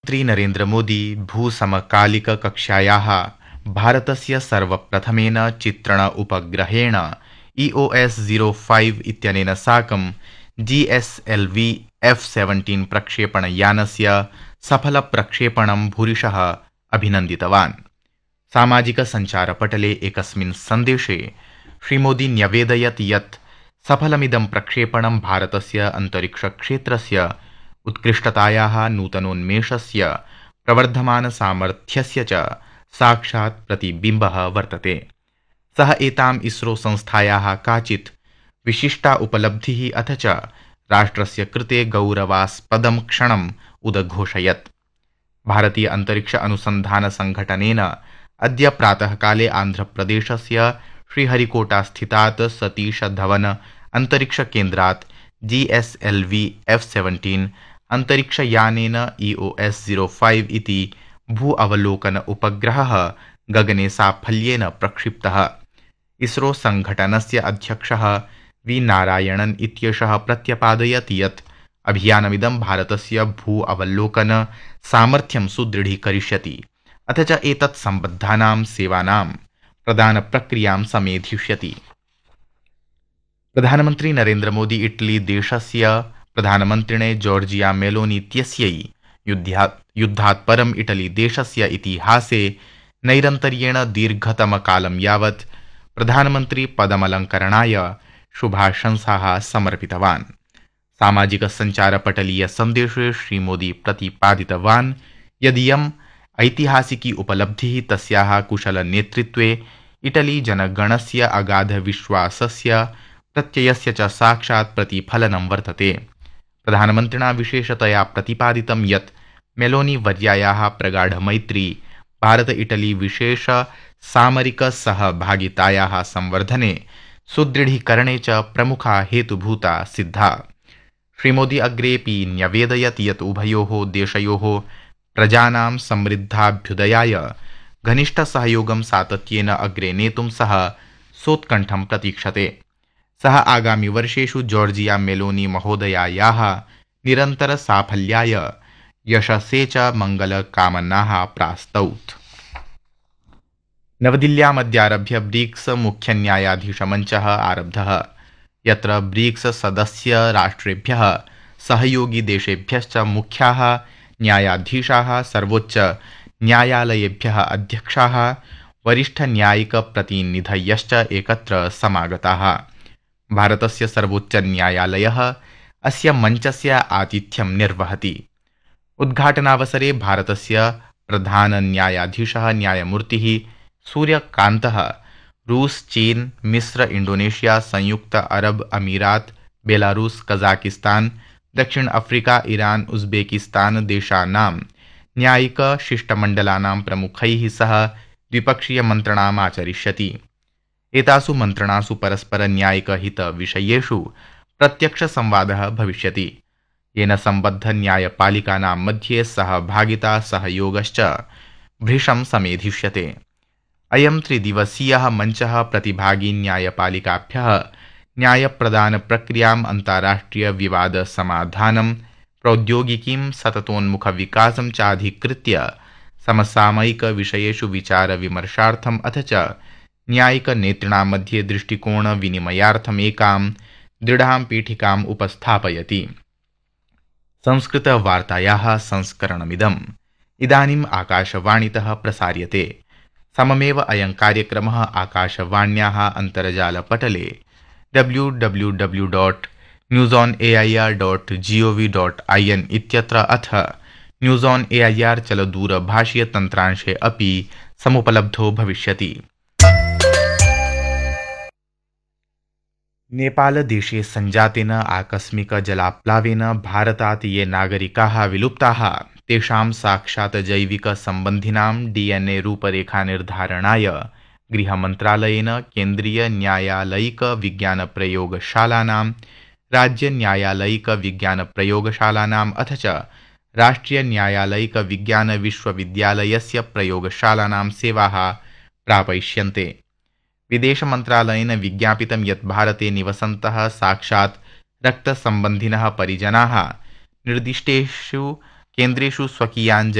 प्रधानमंत्री नरेंद्र मोदी भूसमकालिककक्षायाः भारतस्य सर्वप्रथमेन चित्रण उपग्रहेण EOS-05 इत्यनेन साकं GSLV F-17 प्रक्षेपणयानस्य सफलप्रक्षेपणं भूरिशः अभिनन्दितवान्। सामाजिकसञ्चारपटले एकस्मिन् सन्देशे श्रीमोदी न्यवेदयत् यत् सफलमिदं प्रक्षेपणं भारतस्य अन्तरिक्षक्षेत्रस्य उत्कृष्टतायाः नूतनोन्मेषस्य प्रवर्धमानसामर्थ्यस्य च साक्षात् प्रतिबिम्बः वर्तते। सः एताम् इस्रो संस्थायाः काचित् विशिष्टा उपलब्धिः अथ च राष्ट्रस्य कृते गौरवास्पदं क्षणम् उदघोषयत्। भारतीय अंतरिक्ष अनुसंधान संघटनेन अद्य प्रातःकाले आन्ध्रप्रदेशस्य श्रीहरिकोटास्थितात् Satish Dhawan अंतरिक्षकेन्द्रात् GSLV F-17 अंतरिक्षयानेन EOS-05 इति भू अवलोकन उपग्रहः गगने साफल्येन प्रक्षिप्तः। इस्रो संघटनस्य अध्यक्षः वी नारायणन् इत्येषः प्रत्यपादयत् यत् अभियानमिदं भारतस्य भू अवलोकन सामर्थ्यं सुदृढीकरिष्यति अथ च एतत् सम्बद्धानां सेवानां प्रदानप्रक्रियां समेधिष्यति। प्रधानमन्त्री नरेंद्र मोदी इटली देशस्य प्रधानमन्त्रिणे जॉर्जिया मेलोनी इत्यस्यै युद्धात् परम् इटली देशस्य इतिहासे नैरन्तर्येण दीर्घतमकालं यावत् प्रधानमन्त्री पदमलङ्करणाय शुभाशंसाः समर्पितवान्। सामाजिकसञ्चारपटलीय सन्देशे श्रीमोदी प्रतिपादितवान् यदियम् ऐतिहासिकी उपलब्धिः तस्याः कुशलनेतृत्वे इटली जनगणस्य अगाधविश्वासस्य प्रत्ययस्य च साक्षात् प्रतिफलनं वर्तते। प्रधानमन्त्रिणा विशेषतया प्रतिपादितं यत् मेलोनी वर्यायाः प्रगाढमैत्री भारत इटली विशेष सामरिक सहभागितायाः संवर्धने सुदृढीकरणे च प्रमुखा हेतुभूता सिद्धा। श्रीमोदी अग्रेपि न्यवेदयत् यत् उभयोः देशयोः प्रजानां समृद्धाभ्युदयाय घनिष्ठसहयोगं सातत्येन अग्रे नेतुं सः सोत्कण्ठं प्रतीक्षते। सः आगामि वर्षेषु जॉर्जिया मेलोनी महोदयायाः निरन्तरसाफल्याय यशसे च मङ्गलकामनाः प्रास्तौत्। नवदिल्ल्यामद्यारभ्य ब्रिक्स मुख्यन्यायाधीशमञ्चः आरब्धः, यत्र ब्रिक्स सदस्य राष्ट्रेभ्यः सहयोगी देशेभ्यश्च मुख्याः न्यायाधीशाः, सर्वोच्च न्यायालयेभ्यः अध्यक्षाः, वरिष्ठन्यायिकप्रतिनिधयश्च एकत्र समागताः। भारतस्य सर्वोच्च न्यायालयः अस्य मञ्चस्य आतिथ्यं निर्वहति। उद्घाटनावसरे भारतस्य प्रधानन्यायाधीशः न्यायमूर्तिः सूर्यकान्तः रूस, चीन, मिस्र, इंडोनेशिया, संयुक्त अरब अमीरात, बेलारूस, कजाकिस्तान, दक्षिण अफ्रीका, ईरान, उज्बेकिस्तान देशानां न्यायिक शिष्टमण्डलानां प्रमुखैः सह द्विपक्षीय मन्त्रणाम् आचरिष्यति। एतासु मन्त्रणासु परस्पर न्यायिक हित विषयेषु प्रत्यक्ष संवादः भविष्यति, येन सम्बद्ध न्यायपालिकानां मध्ये सहभागिता सहयोगश्च भृशं समेधिष्यते। अयं त्रिदिवसीयः मञ्चः प्रतिभागी न्यायपालिकाभ्यः न्यायप्रदानप्रक्रियाम्, अन्ताराष्ट्रिय विवाद समाधानं, प्रौद्योगिकीं, सततोन्मुखविकासं चाधिकृत्य समसामयिक विषयेषु विचारविमर्शार्थम् अथ च न्यायिकनेतॄणां मध्ये दृष्टिकोण विनिमयार्थम् एकां दृढां पीठिकाम् उपस्थापयति। संस्कृतवार्तायाः संस्करणमिदम् इदानीम् आकाशवाणीतः प्रसार्यते। सममेव अयं कार्यक्रमः आकाशवाण्याः अन्तर्जालपटले www.newsonair.gov.in इत्यत्र अथ न्यूज़ ऑन एआईआर चलदूरभाषीयतन्त्रांशे अपि समुपलब्धो भविष्यति। नेपालदेशे सञ्जातेन आकस्मिक जलाप्लावेन भारतात् ये नागरिकाः विलुप्ताः तेषां साक्षात् जैविक सम्बन्धिनां DNA रूपरेखानिर्धारणाय गृहमन्त्रालयेन केन्द्रीय न्यायालयिक विज्ञानप्रयोगशालानां, राज्य न्यायालयिक विज्ञानप्रयोगशालानाम् अथ च राष्ट्रिय न्यायालयिक विज्ञान विश्वविद्यालयस्य प्रयोगशालानां सेवाः प्रापयिष्यन्ते। विदेशमन्त्रालयेन विज्ञापितं यत् भारते निवसन्तः साक्षात् रक्तसम्बन्धिनः परिजनाः निर्दिष्टेषु केन्द्रेषु स्वकीयान्